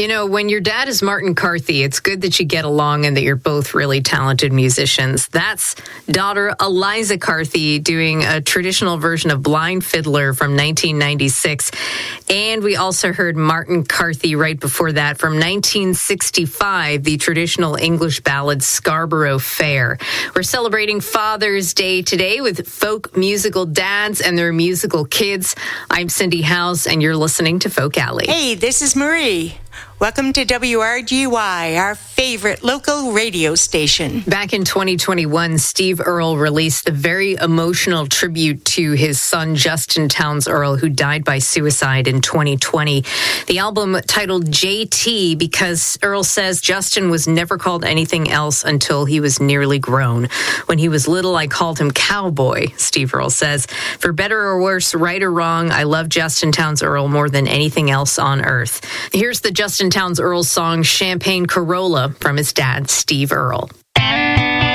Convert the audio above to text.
You know, when your dad is Martin Carthy, it's good that you get along and that you're both really talented musicians. That's daughter Eliza Carthy doing a traditional version of Blind Fiddler from 1996. And we also heard Martin Carthy right before that from 1965, the traditional English ballad Scarborough Fair. We're celebrating Father's Day today with folk musical dads and their musical kids. I'm Cindy House, and you're listening to Folk Alley. Hey, this is Marie. Welcome to WRGY, our favorite local radio station. Back in 2021, Steve Earle released the very emotional tribute to his son, Justin Townes Earle, who died by suicide in 2020. The album titled JT because Earle says Justin was never called anything else until he was nearly grown. When he was little, I called him Cowboy, Steve Earle says. For better or worse, right or wrong, I love Justin Townes Earle more than anything else on earth. Here's the Justin Townes Earle song Champagne Corolla from his dad, Steve Earle.